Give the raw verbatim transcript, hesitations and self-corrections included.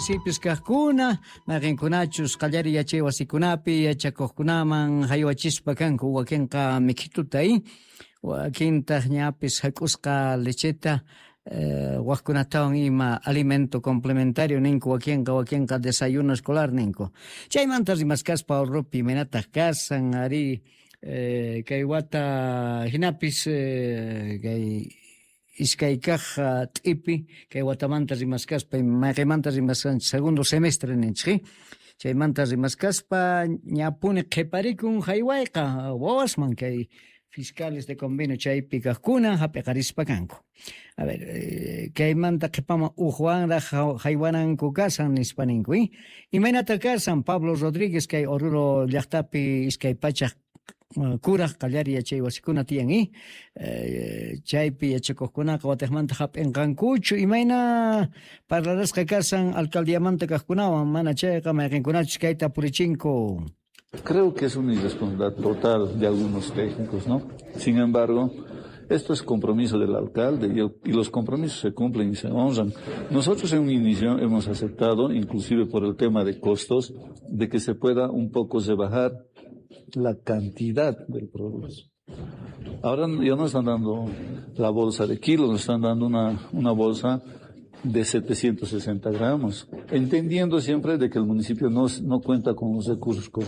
municipis kaqkuna, marinkunachus qallari yachay wasikunapi, yachakuqkunaman haywachispa kanku wakinqa mikhitutay, wakintaq ñapis hak'usqa lecheta, eh, waqkunatawan ima alimento complementario ninku wakinqa wakinqa desayuno escolar ninku. Chaymanta rimaskaspa ahorropi imanataq kasan, ari eh, kay wata hinapis eh, kay iskay kaq t'ipi kay watamanta rimaskaspa mayqimanta rimasqanchik segundo semestre ninchik chaymanta rimaskaspa ñapuni qhiparikun haywayqa wawasman kay fiscales de convenio chaypi kaqkuna hapiqarispa kanku. A ver, eh, kaymanta qhipama uqwanraq haywananku kasan nispa ninku. Imaynata kasan Pablo Rodríguez kay Oruro llaqtapi iskay pachaq kuraq qallari yachay wasikuna tiyan i eh, chaypi yachakuqkunaqa watiqmanta hap'inqankuchu imayna parlarasqa kasan alcaldiamanta kaqkunawan mana chayqa mayqinkunachus kayta purichinku. Creo que es una irresponsabilidad total de algunos técnicos, ¿no? Sin embargo, esto es compromiso del alcalde y, el, y los compromisos se cumplen y se honran. Nosotros en un inicio hemos aceptado, inclusive por el tema de costos, de que se pueda un poco rebajar la cantidad del producto. Ahora ya nos están dando la bolsa de kilos, nos están dando una, una bolsa de setecientos sesenta gramos, entendiendo siempre de que el municipio no, no cuenta con los recursos correspondientes.